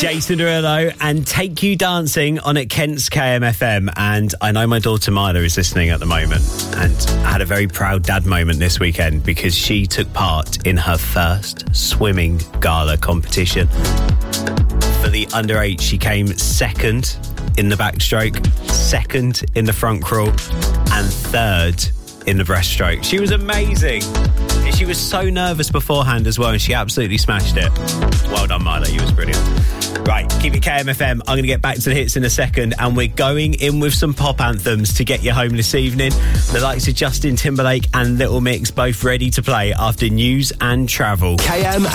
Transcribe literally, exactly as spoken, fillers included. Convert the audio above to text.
Jason Derulo and Take You Dancing on at Kent's K M F M. And I know my daughter Mila is listening at the moment, and I had a very proud dad moment this weekend because she took part in her first swimming gala competition. For the under eight, she came second in the backstroke, second in the front crawl, and third in the breaststroke. She was amazing. And she was so nervous beforehand as well, and she absolutely smashed it. Well done, Mila. You was brilliant. Right, keep it K M F M. I'm going to get back to the hits in a second, and we're going in with some pop anthems to get you home this evening. The likes of Justin Timberlake and Little Mix both ready to play after news and travel. K M